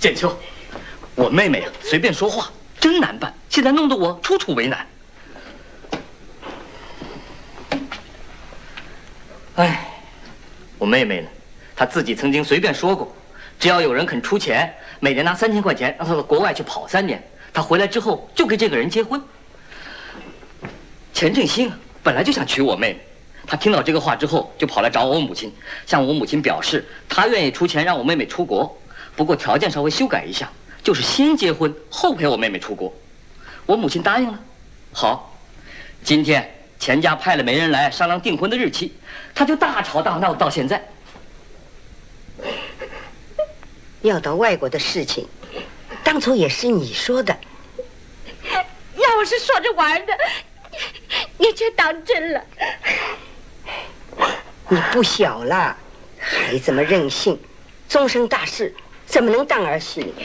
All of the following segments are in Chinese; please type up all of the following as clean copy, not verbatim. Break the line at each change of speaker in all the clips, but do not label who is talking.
建秋，我妹妹啊，随便说话真难办，现在弄得我处处为难。哎，我妹妹呢，她自己曾经随便说过，只要有人肯出钱，每年拿3000块钱，让她到国外去跑3年，她回来之后就跟这个人结婚。钱振兴啊，本来就想娶我妹妹，他听到这个话之后，就跑来找我母亲，向我母亲表示，他愿意出钱让我妹妹出国，不过条件稍微修改一下，就是先结婚后陪我妹妹出国。我母亲答应了。好，今天钱家派了媒人来商量订婚的日期，他就大吵大闹到现在。
要到外国的事情，当初也是你说的。
要我是说着玩的，你却当真了。
你不小了，孩子们任性，终生大事怎么能当儿戏呢？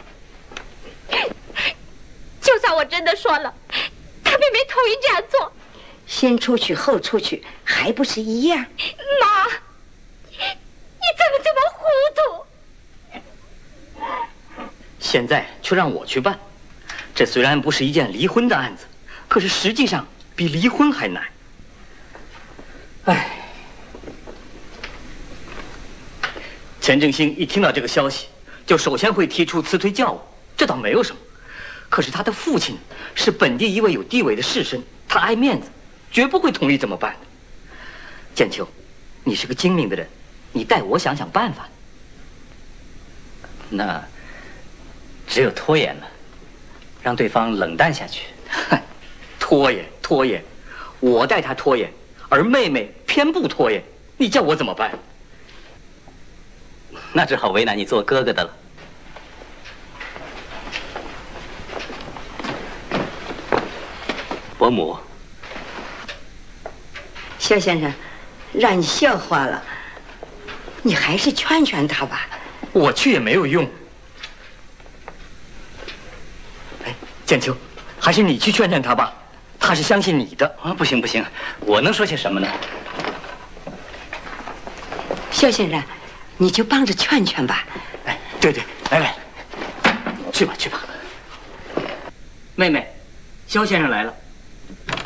就算我真的说了，他妹妹同意这样做，
先出去后出去，还不是一样？
妈，你怎么这么糊涂？
现在却让我去办，这虽然不是一件离婚的案子，可是实际上比离婚还难。唉，钱振兴一听到这个消息，就首先会提出辞退教务，这倒没有什么。可是他的父亲是本地一位有地位的士绅，他爱面子，绝不会同意这么办的。建秋，你是个精明的人，你代我想想办法。
那只有拖延了，让对方冷淡下去。
拖延，我代他拖延，而妹妹偏不拖延，你叫我怎么办？
那只好为难你做哥哥的了。伯母，
肖先生，让你笑话了，你还是劝劝他吧。
我去也没有用。哎，建秋，还是你去劝劝他吧，他是相信你的。
啊，不行，我能说些什么呢？
肖先生，你就帮着劝劝吧。
哎，对，来，去吧。妹妹，肖先生来了。